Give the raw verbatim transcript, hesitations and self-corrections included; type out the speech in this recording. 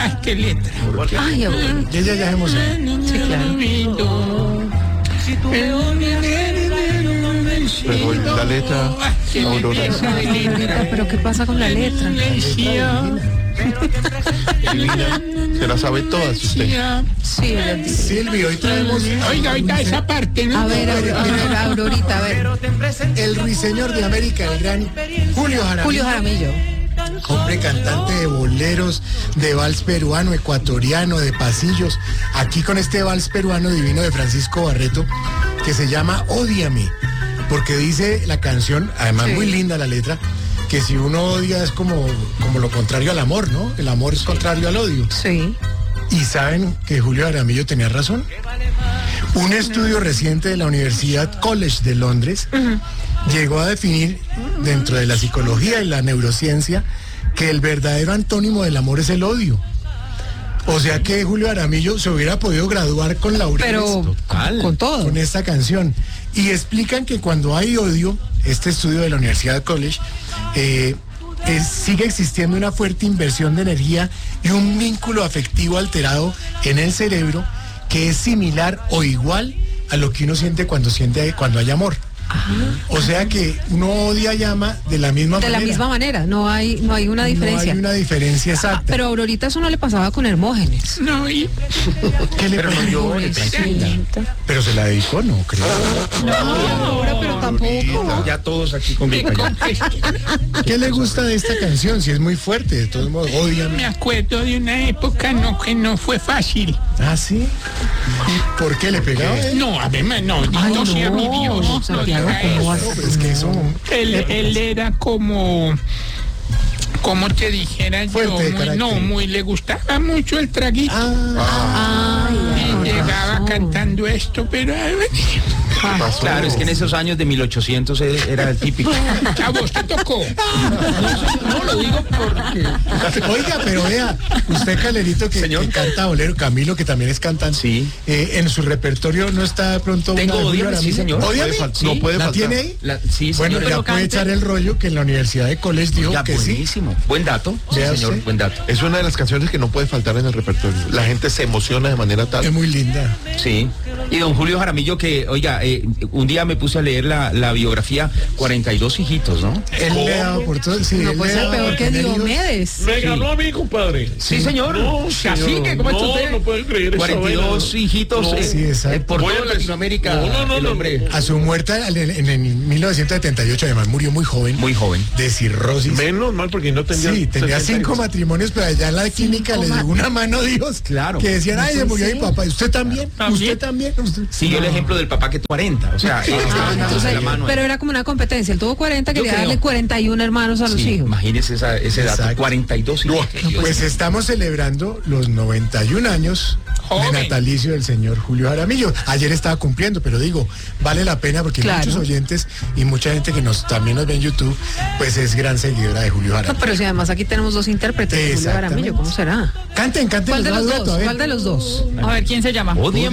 Ay, qué letra. Ay, abuelo. Y ella ya se emociona. Sí, claro. Pero la letra, Aurora. Aurorita, pero ¿qué pasa con la letra? Divina. Se la sabe todas usted. Sí, ella dice. Silvio, hoy traemos Oiga, oiga, esa parte, ¿no? A ver, a ver, a ver, Aurorita, a ver. el ruiseñor de América, el gran Julio Jaramillo. Julio Jaramillo. Hombre cantante de boleros, de vals peruano, ecuatoriano, de pasillos. Aquí con este vals peruano divino de Francisco Barreto, que se llama Ódiame, porque dice la canción, además Sí. muy linda la letra, que si uno odia es como, como lo contrario al amor, ¿no? El amor es contrario al odio. Sí. ¿Y saben que Julio Jaramillo tenía razón? Un estudio reciente de la Universidad College de Londres llegó a definir, dentro de la psicología y la neurociencia, que el verdadero antónimo del amor es el odio. O sea que Julio Jaramillo se hubiera podido graduar con laureles Pero con, con todo. con esta canción. Y explican que cuando hay odio, este estudio de la Universidad College, eh, es- sigue existiendo una fuerte inversión de energía y un vínculo afectivo alterado en el cerebro que es similar o igual a lo que uno siente cuando siente cuando hay amor. O sea que uno odia y ama de la misma De manera. la misma manera, no hay, no hay una diferencia. No hay una diferencia Ah, exacta. pero a Aurorita eso no le pasaba con Hermógenes. No, y ¿Qué le Pero no pasó? llore, tranquila. Pero se la dedicó, no creo. No, ahora, pero tampoco. Ya todos aquí con me gripa ya. contesto. ¿Qué le gusta de esta canción? Si es muy fuerte, de todos modos, Me odiame. acuerdo de una época no que no fue fácil. ¿Ah, sí? ¿Y por qué le pegaba? él? No, además, no, Ay, no sea mi Dios. no, no Santiago, diga ¿cómo eso. vas a- No, es que eso... Él, él era como, como te dijera yo, Fuerte de muy, carácter. no, muy, le gustaba mucho el traguito. Ah, Ay, y con llegaba razón. cantando esto, pero ay, Ah, Pasó. Claro, es que en esos años de mil ochocientos era el típico. a vos te tocó. No lo digo porque. oiga, pero vea, usted Calerito que, Señor. que canta bolero, Camilo que también es cantante, Sí. eh, en su repertorio no está de pronto Tengo una de Julio Ódiame, sí, Jaramillo? señor. Ódiame. Puede fal- Sí. No puede ¿La faltar. tiene ahí? La- sí, Bueno, señor. ya puede echar el rollo que en la Universidad de College dijo Ya, que sí. buenísimo. Buen dato. Sí, Vea señor, usted. buen dato. Es una de las canciones que no puede faltar en el repertorio. La gente se emociona de manera Es tal. muy linda. Sí. Y don Julio Jaramillo, que, oiga, eh, un día me puse a leer la, la biografía, cuarenta y dos hijitos, ¿no? Él le ha dado por todo. Sí, no él puede le ha ser dado peor por que tener hijos. Diomedes. Me ganó a mí, compadre. Sí, señor. No, Así señor. que, ¿cómo está No, usted? no puedo creer esa cuarenta y dos vaina. hijitos No. eh, Sí, exacto. eh, por Voy toda a- Latinoamérica. No, no, no, el no, hombre A su muerte en, en- en mil novecientos setenta y ocho, además murió muy joven. muy joven. De cirrosis. Menos mal porque no tenía. Sí, tenía sesenta cinco años. matrimonios, pero allá en la clínica le llegó una mano Dios. Claro. Que decían, ay, se murió Sí. mi papá. ¿Y usted también? ¿También? ¿Usted también? ¿Usted? Siguió el ejemplo del papá que tuvo cuarenta. O sea, él estaba Ah, dándose entonces, la mano. pero era como una competencia. Él tuvo cuarenta, Yo quería creo. darle cuarenta y uno hermanos a los Sí, hijos. imagínese esa- ese dato. Exacto. cuarenta y dos hijos. Pues estamos celebrando los noventa y un años Joven. de natalicio del señor Julio Jaramillo. Ayer estaba cumpliendo, pero digo, vale la pena porque Claro. muchos oyentes y mucha gente que nos también nos ve en YouTube, pues es gran seguidora de Julio No, Jaramillo. pero si además aquí tenemos dos intérpretes de Julio Exactamente. Jaramillo, ¿cómo será? Canten, canten. ¿Cuál de los los duetos, dos? a ver. ¿Cuál de los dos? A ver, ¿quién se llama? Ódiame.